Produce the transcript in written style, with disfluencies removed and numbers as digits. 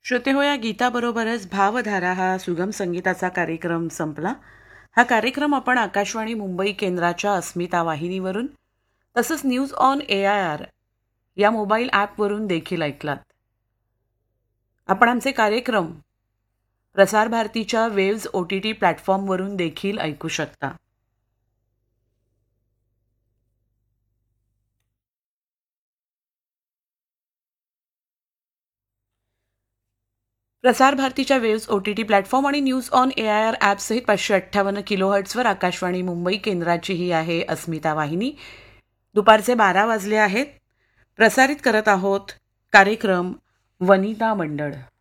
श्रोते हो, या गीताबरोबरच भावधारा हा सुगम संगीताचा कार्यक्रम संपला. हा कार्यक्रम आपण आकाशवाणी मुंबई केंद्राच्या अस्मिता वाहिनीवरून तसंच न्यूज ऑन AIR या मोबाईल ॲपवरून देखील ऐकलात. आपण आमचे कार्यक्रम प्रसार भारतीच्या वेव्ज OTT प्लॅटफॉर्मवरून देखील ऐकू शकता. प्रसार भारतीच्या वेव्स OTT प्लॅटफॉर्म आणि news on AIR ॲपसहित 558 किलोहर्ट्झवर Akashvani Mumbai केंद्राची ही आहे अस्मिता वाहिनी. दुपारचे 12 वाजले आहेत. प्रसारित करत आहोत कार्यक्रम वनिता मंडळ.